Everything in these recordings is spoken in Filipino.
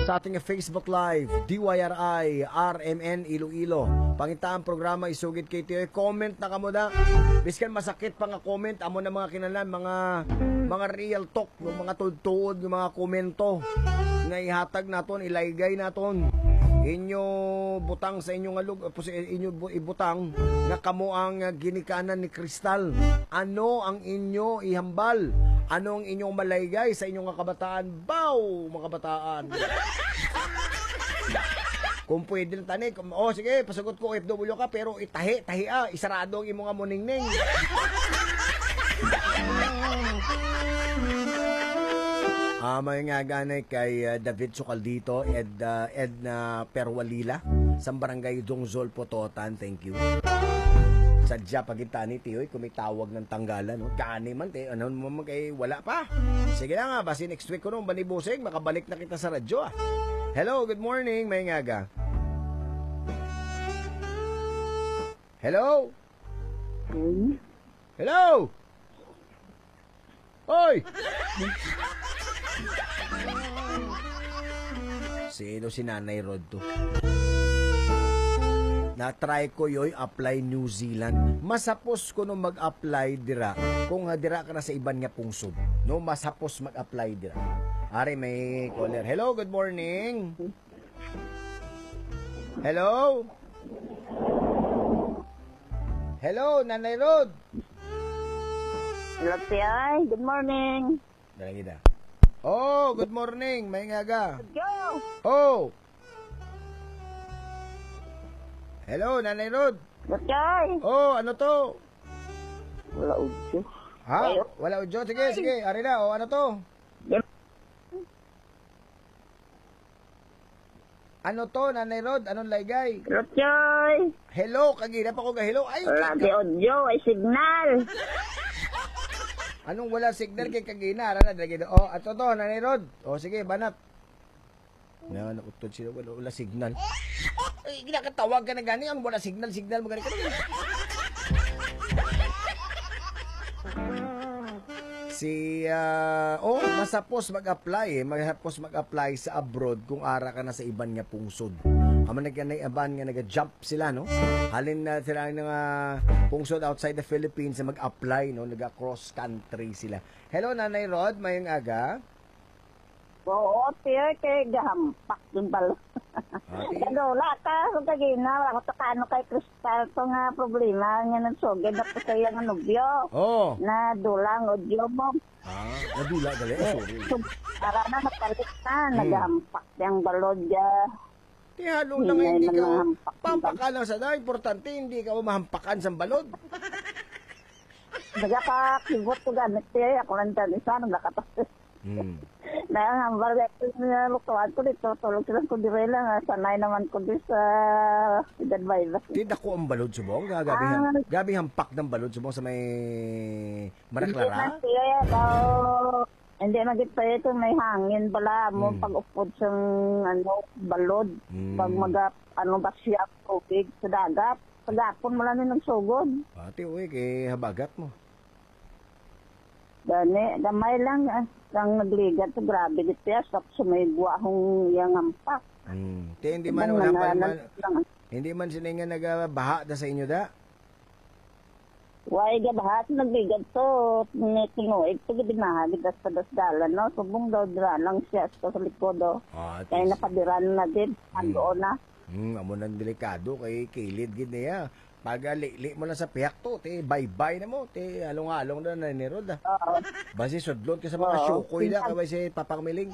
sa ating Facebook Live, DYRI, RMN Iloilo. Pangitaan programa isugid kay Tiyo. Comment na kamo da. Biskan masakit pa nga comment amo na mga kinalan, mga real talk, yung mga tuod-tuod, yung mga komento nga ihatag naton, ilaygay naton. Inyo butang sa inyong alug, inyo ibutang nga kamo ang ginikanan ni Kristal. Ano ang inyo ihambal? Ano ang inyong malaygay sa inyong kabataan? Bow, mga kabataan. Kung pwede lang tani, sige, pasagot ko FW ka, pero tahi isarado ang imong muningning. May nga ganay kay David Sukaldito, Edna Perwalila, sa barangay Dongzol, Pototan. Thank you. Sadya pagitani tiyoy, kung may tawag ng tanggalan, no? Gani man, ano mo kay wala pa. Sige na nga, basi next week ko nung banibusing, makabalik na kita sa radyo. Hello, good morning, may ngaga. Hello? Hello? Hoy! Sino si Nanay Rod to? Na-try ko yoy apply New Zealand. Masapos ko nung mag-apply dira. Kung dira ka na sa iban nga pungsod. No, masapos mag-apply dira. Ari, may caller. Hello, good morning. Hello? Hello, Nanay Rod. Hello, Tiay. Good morning. Dala kita. Oh, good morning. May ngaga. Go! Oh. Hello, Nanay Rod. Tiay. Oh, ano to? Wala udyo. Ha? Wala udyo? Sige. Ari na. Oh, ano to? Ano to, Nanay Rod? Anong laygay? Hello, Tiay. Hello, kagina pa ko ga hello. Ay, wala di audio, ay signal. Anong wala signal kay kagina? Ara na, oh, ato to, Nanay Rod. Oh, sige, banat. Nakutod sila, wala signal. Ay, ginakatawag ka na gani, ang wala signal mo gani ka. Masapos mag-apply sa abroad kung ara ka na sa iban nga pungsod. Amo nag-aban nga nag-jump sila, no? Halin na sila ng pungsod outside the Philippines na mag-apply, no? Nag-cross country sila. Hello, Nanay Rod, mayong aga. Oo, Tiay, kay gahampak din pala. Wala ka, kung kagina, wala ko kano kay Kristal ito nga problema nga nagsugid na po kayo nga nubyo. Oh. Na dulang audio mo. Nadula gali. Sorry. Para na napalit na, naghampak yung balod ya. Halo na nga hindi ka pampakalang sa na. Importante, hindi ka mahampakan sa balod. Nagkakakibot ko gamit siya. Ako lang dyan isa, nagkakatapos. Nangambal na lutuan ko dito, tulog sila ko direla nga, sanay naman ko dito sa edad virus. Tidak ko ang balod subong, gabi hampak ng balod subong sa may Maraclara? Hindi magit pa ito, may hangin pala mo pag upod sa balod, pag basya tubig sa dagat, pag-apon mo lang yung nagsugod. Pati uwi, kay habagat mo. Gani, gamay lang ang nagligat, grabe dito ya, sa may buwahong yang ampak. Hindi man sila nga nagabaha da sa inyo da? Way gabahat, nagligat to, tinguig, tigibinahagid sa dasdalan, no? Subong daw dira lang siya sa likod, do. Kaya napadiran na din, doon na. Amo nang delikado, kay kilid gid niya. Pag li mo lang sa piyak to, bye-bye na mo, along-along na nanirod. Basi sudlon ka sa mga syukoy na, kabay si Papang Miling.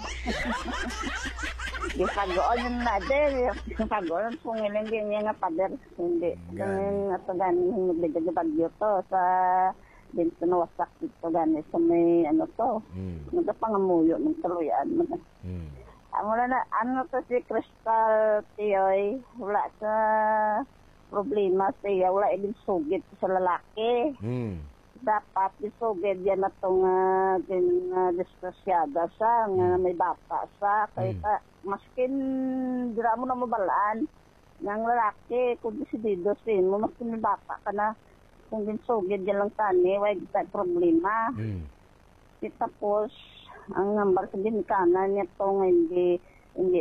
Yung pag-oon yung natin, yung pag-oon, pungiling din niya nga pader, hindi. Yung ganin, nagbigay yung bagyo to, sa dito na wasak dito ganin, sa may to, nagpapangamuyo ng tuluyan. Ano to si Kristal Tiyoy, wala sa problema siya, wala ibig sugit sa lalaki. Dapat isugid yan na itong diskrasyada sa nga may bata sa kaya maskin dira mo na mabalaan ng lalaki kung desidido sin mo maskin may bata ka na kung ginsugid yan lang tani wala tayo problema. Tapos ang number sa ginikanan niya itong hindi